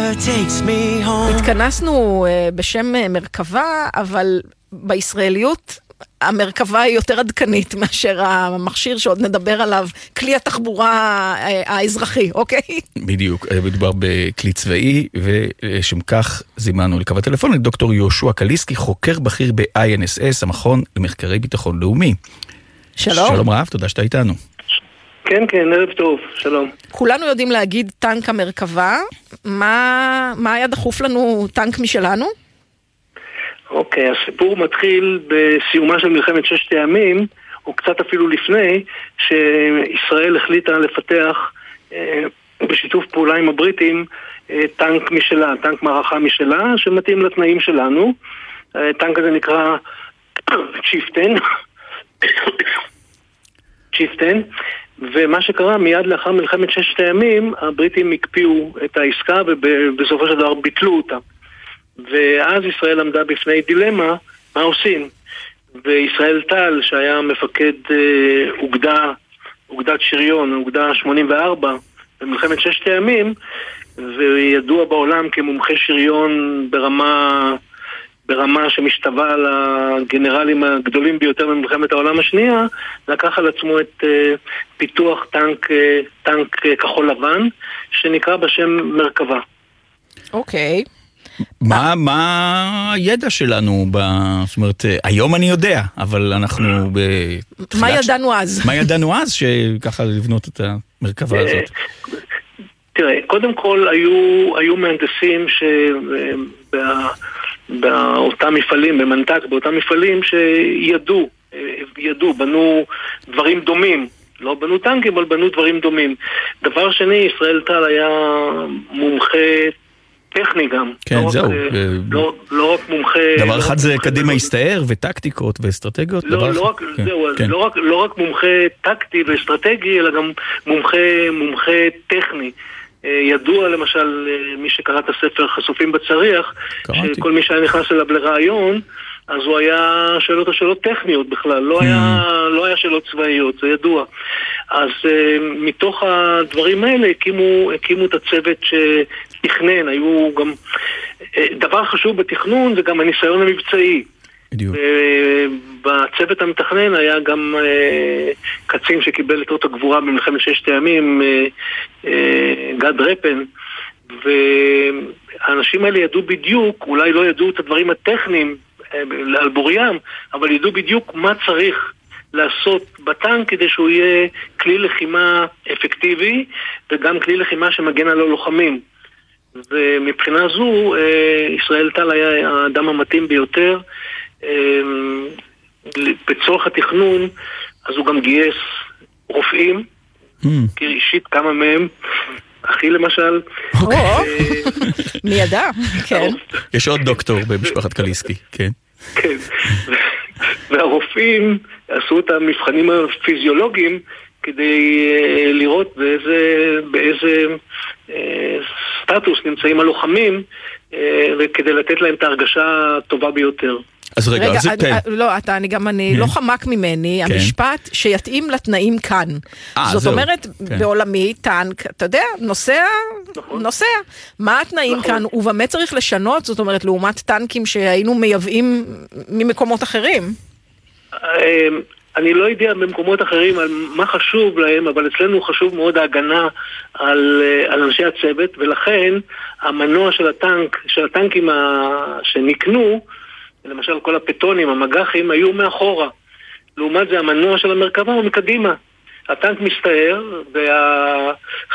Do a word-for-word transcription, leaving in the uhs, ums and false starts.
takes me home. התכנסנו uh, בשם uh, מרכבה, אבל בישראליות המרכבה היא יותר עדכנית מאשר המכשיר שעוד נדבר עליו, כלי התחבורה האזרחי, אוקיי? בדיוק, מדובר בכלי צבאי, ושם כך זימנו לקו הטלפון את דוקטור יהושע קליסקי, חוקר בכיר ב-איי אן אס אס, המכון למחקרי ביטחון לאומי. שלום. שלום רב, תודה שאתה איתנו. כן, כן, ערב טוב, שלום. כולנו יודעים להגיד טנק המרכבה, מה, מה היה דחוף לנו טנק משלנו? אוקיי, הסיפור מתחיל בסיומה של מלחמת ששת הימים, או קצת אפילו לפני, שישראל החליטה לפתח אה, בשיתוף פעולה עם הבריטים אה, טנק משלה, טנק מערכה משלה, שמתאים לתנאים שלנו. הטנק הזה נקרא צ'יפטן, צ'יפטן, ומה שקרה מיד לאחר מלחמת ששת הימים, הבריטים הקפיאו את העסקה ובסופו של דבר ביטלו אותה. ואז ישראל עמדה בפני דילמה, מה עושים? וישראל טל, שהיה מפקד אה, אוגדה, אוגדת שריון, אוגדה שמונים וארבע, במלחמת ששת הימים, וידוע בעולם כמומחה שריון ברמה, ברמה שמשתווה לגנרלים הגדולים ביותר במלחמת העולם השנייה, לקח על עצמו את אה, פיתוח טנק, אה, טנק אה, כחול לבן, שנקרא בשם מרכבה. אוקיי. מה, מה הידע שלנו, ב... זאת אומרת, היום אני יודע, אבל אנחנו ב... מה ידענו אז? מה ידענו אז שככה לבנות את המרכבה הזאת? תראה, קודם כל היו, היו מהנדסים שבאותם מפעלים, במנתק, באותם מפעלים שידעו, ידעו, בנו דברים דומים. לא בנו טנקים, אבל בנו דברים דומים. דבר שני, ישראל טל היה מומחה טכני גם. כן, זהו. לא רק מומחה... דבר אחד זה קדימה הסתער וטקטיקות ואסטרטגיות. לא רק מומחה טקטי ואסטרטגי, אלא גם מומחה טכני. ידוע למשל, מי שקרא את הספר חשופים בצריח, שכל מי שהיה נכנס אליו לרעיון, אז הוא היה שאלות השאלות טכניות בכלל, לא היה, לא היה שאלות צבאיות, זה ידוע. אז מתוך הדברים האלה הקימו, הקימו את הצוות שתכנן, היו גם... דבר חשוב בתכנון זה גם הניסיון המבצעי. בדיוק. בצוות המתכנן היה גם קצין שקיבל את אות הגבורה במלחמת ששת הימים, גד רפן, והאנשים האלה ידעו בדיוק, אולי לא ידעו את הדברים הטכניים על בוריים, אבל ידעו בדיוק מה צריך לעשות בטנק כדי שהוא יהיה כלי לחימה אפקטיבי, וגם כלי לחימה שמגן על הלוחמים. ומבחינה זו, ישראל טל היה האדם המתאים ביותר. בצורך התכנון, אז הוא גם גייס רופאים, כי אישית כמה מהם, אחי למשל. מי ידע? כן. יש עוד דוקטור במשפחת קליסקי, כן. כן. והרופאים עשו את המבחנים הפיזיולוגיים כדי לראות באיזה, באיזה סטטוס נמצאים הלוחמים, וכדי לתת להם את ההרגשה הטובה ביותר. אז רגע, רגע, אז זה אני, לא, אתה, אני גם, אני לא חמק ממני, כן. המשפט שיתאים לתנאים כאן. 아, זאת זהו. אומרת, כן. בעולמי, טנק, אתה יודע, נוסע, נכון. נוסע. מה התנאים נכון. כאן, ובמה צריך לשנות, זאת אומרת, לעומת טנקים שהיינו מייבאים ממקומות אחרים? אני לא יודע במקומות אחרים על מה חשוב להם, אבל אצלנו חשוב מאוד ההגנה על, על אנשי הצוות, ולכן המנוע של הטנק, של הטנקים שנקנו, למשל כל הפטונים, המגחים, היו מאחורה. לעומת זה המנוע של המרכבה הוא מקדימה. הטנק מסתער,